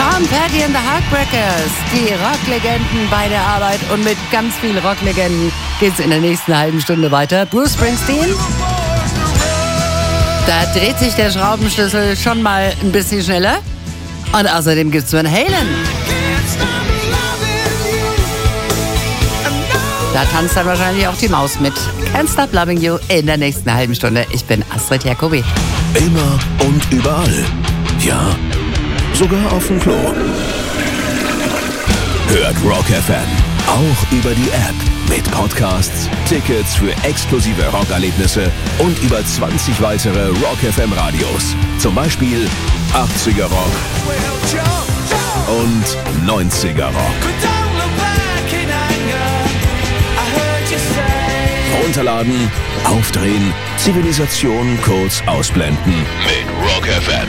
Tom Petty and the Heartbreakers, die Rocklegenden bei der Arbeit. Und mit ganz vielen Rocklegenden geht's in der nächsten halben Stunde weiter. Bruce Springsteen. Da dreht sich der Schraubenschlüssel schon mal ein bisschen schneller. Und außerdem gibt's Van Halen. Da tanzt dann wahrscheinlich auch die Maus mit. Can't Stop Loving You in der nächsten halben Stunde. Ich bin Astrid Jacobi. Immer und überall. Ja, sogar auf dem Klo. Hört Rock FM auch über die App. Mit Podcasts, Tickets für exklusive Rockerlebnisse und über 20 weitere Rock FM Radios. Zum Beispiel 80er Rock und 90er Rock. Runterladen, aufdrehen, Zivilisation kurz ausblenden mit Rock FM.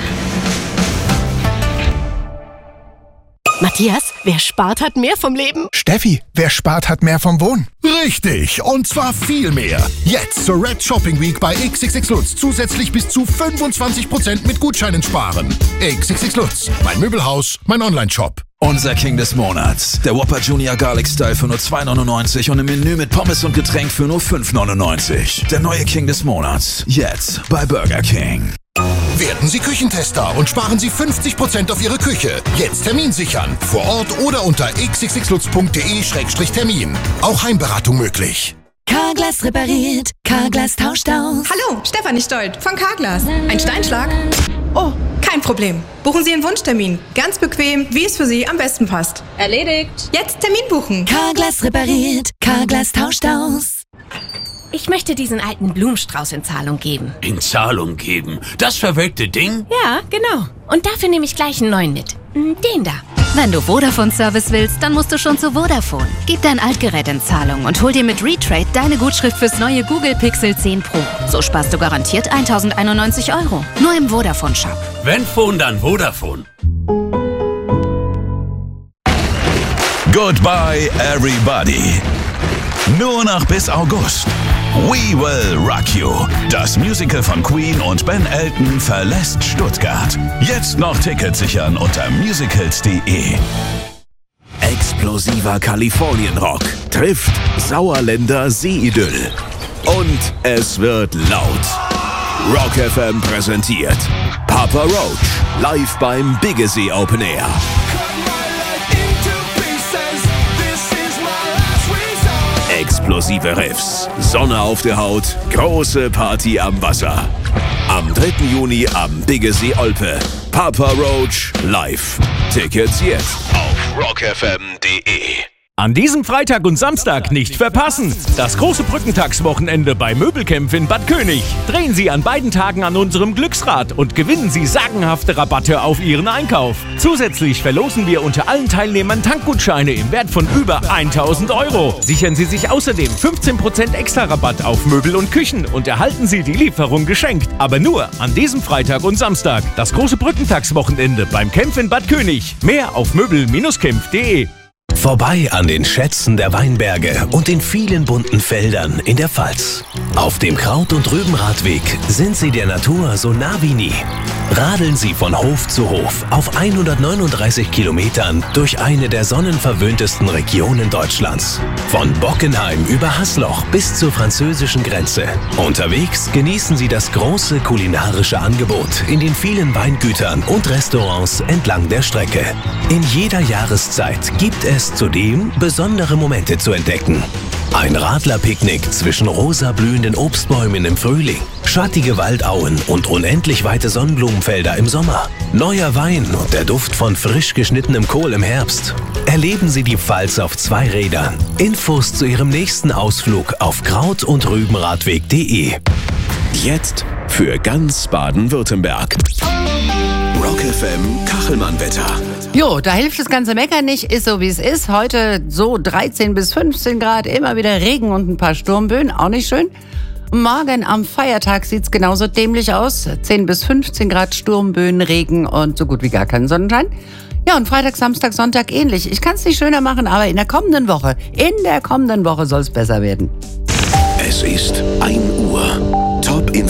Matthias, wer spart, hat mehr vom Leben. Steffi, wer spart, hat mehr vom Wohnen. Richtig, und zwar viel mehr. Jetzt zur Red Shopping Week bei XXX Lutz zusätzlich bis zu 25% mit Gutscheinen sparen. XXX Lutz, mein Möbelhaus, mein Online-Shop. Unser King des Monats. Der Whopper Junior Garlic Style für nur $2,99 und im Menü mit Pommes und Getränk für nur $5,99. Der neue King des Monats. Jetzt bei Burger King. Werden Sie Küchentester und sparen Sie 50% auf Ihre Küche. Jetzt Termin sichern. Vor Ort oder unter xxxlutz.de/termin. Auch Heimberatung möglich. Carglass repariert, Carglass tauscht aus. Hallo, Stefanie Stolt von Carglass. Ein Steinschlag? Oh, kein Problem. Buchen Sie einen Wunschtermin. Ganz bequem, wie es für Sie am besten passt. Erledigt. Jetzt Termin buchen. Carglass repariert, Carglass tauscht aus. Ich möchte diesen alten Blumenstrauß in Zahlung geben. In Zahlung geben? Das verwelkte Ding? Ja, genau. Und dafür nehme ich gleich einen neuen mit. Den da. Wenn du Vodafone-Service willst, dann musst du schon zu Vodafone. Gib dein Altgerät in Zahlung und hol dir mit Retrade deine Gutschrift fürs neue Google Pixel 10 Pro. So sparst du garantiert 1.091 €. Nur im Vodafone-Shop. Wenn Phone, dann Vodafone. Goodbye, everybody. Nur noch bis August. We Will Rock You. Das Musical von Queen und Ben Elton verlässt Stuttgart. Jetzt noch Tickets sichern unter musicals.de. Explosiver Kalifornienrock trifft Sauerländer Seeidyll. Und es wird laut. Rock FM präsentiert Papa Roach live beim Biggesee Open Air. Explosive Riffs, Sonne auf der Haut, große Party am Wasser. Am 3. Juni am Biggesee Olpe. Papa Roach live. Tickets jetzt auf rockfm.de. An diesem Freitag und Samstag nicht verpassen. Das große Brückentagswochenende bei Möbelkämpf in Bad König. Drehen Sie an beiden Tagen an unserem Glücksrad und gewinnen Sie sagenhafte Rabatte auf Ihren Einkauf. Zusätzlich verlosen wir unter allen Teilnehmern Tankgutscheine im Wert von über 1.000 €. Sichern Sie sich außerdem 15% extra Rabatt auf Möbel und Küchen und erhalten Sie die Lieferung geschenkt. Aber nur an diesem Freitag und Samstag. Das große Brückentagswochenende beim Kämpf in Bad König. Mehr auf möbel-kämpf.de. Vorbei an den Schätzen der Weinberge und den vielen bunten Feldern in der Pfalz. Auf dem Kraut- und Rübenradweg sind Sie der Natur so nah wie nie. Radeln Sie von Hof zu Hof auf 139 Kilometern durch eine der sonnenverwöhntesten Regionen Deutschlands. Von Bockenheim über Hasloch bis zur französischen Grenze. Unterwegs genießen Sie das große kulinarische Angebot in den vielen Weingütern und Restaurants entlang der Strecke. In jeder Jahreszeit gibt es zudem besondere Momente zu entdecken. Ein Radlerpicknick zwischen rosa blühenden Obstbäumen im Frühling, schattige Waldauen und unendlich weite Sonnenblumenfelder im Sommer, neuer Wein und der Duft von frisch geschnittenem Kohl im Herbst. Erleben Sie die Pfalz auf 2 Rädern. Infos zu Ihrem nächsten Ausflug auf kraut- und rübenradweg.de. Jetzt für ganz Baden-Württemberg. Rock FM Kachelmann-Wetter. Jo, da hilft das ganze Meckern nicht, ist so wie es ist. Heute so 13 bis 15 Grad, immer wieder Regen und ein paar Sturmböen, auch nicht schön. Morgen am Feiertag sieht's genauso dämlich aus. 10 bis 15 Grad Sturmböen, Regen und so gut wie gar keinen Sonnenschein. Ja, und Freitag, Samstag, Sonntag ähnlich. Ich kann es nicht schöner machen, aber in der kommenden Woche soll es besser werden. Es ist 1 Uhr. Top Info.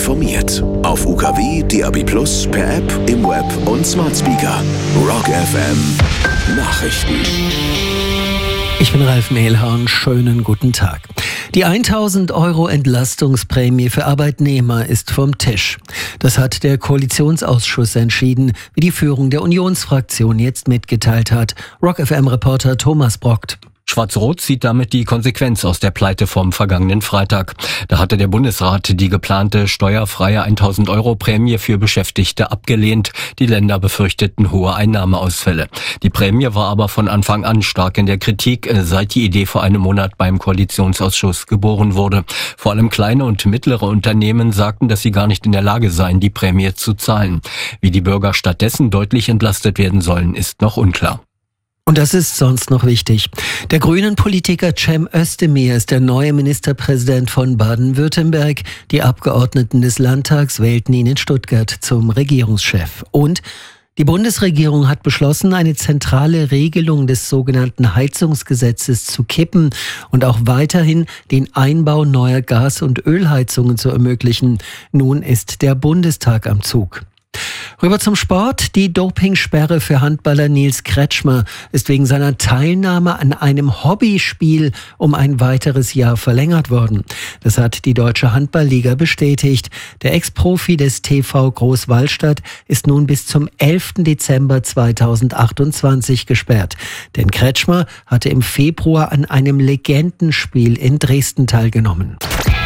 informiert. Auf UKW, DAB+, per App, im Web und Smart Speaker. Rock FM Nachrichten. Ich bin Ralf Mehlhorn, schönen guten Tag. Die 1.000 € Entlastungsprämie für Arbeitnehmer ist vom Tisch. Das hat der Koalitionsausschuss entschieden, wie die Führung der Unionsfraktion jetzt mitgeteilt hat. Rock FM-Reporter Thomas Brockt. Schwarz-Rot zieht damit die Konsequenz aus der Pleite vom vergangenen Freitag. Da hatte der Bundesrat die geplante steuerfreie 1.000 € Prämie für Beschäftigte abgelehnt. Die Länder befürchteten hohe Einnahmeausfälle. Die Prämie war aber von Anfang an stark in der Kritik, seit die Idee vor einem Monat beim Koalitionsausschuss geboren wurde. Vor allem kleine und mittlere Unternehmen sagten, dass sie gar nicht in der Lage seien, die Prämie zu zahlen. Wie die Bürger stattdessen deutlich entlastet werden sollen, ist noch unklar. Und das ist sonst noch wichtig. Der grünen Politiker Cem Özdemir ist der neue Ministerpräsident von Baden-Württemberg. Die Abgeordneten des Landtags wählten ihn in Stuttgart zum Regierungschef. Und die Bundesregierung hat beschlossen, eine zentrale Regelung des sogenannten Heizungsgesetzes zu kippen und auch weiterhin den Einbau neuer Gas- und Ölheizungen zu ermöglichen. Nun ist der Bundestag am Zug. Rüber zum Sport. Die Dopingsperre für Handballer Nils Kretschmer ist wegen seiner Teilnahme an einem Hobbyspiel um ein weiteres Jahr verlängert worden. Das hat die Deutsche Handballliga bestätigt. Der Ex-Profi des TV Großwallstadt ist nun bis zum 11. Dezember 2028 gesperrt. Denn Kretschmer hatte im Februar an einem Legendenspiel in Dresden teilgenommen.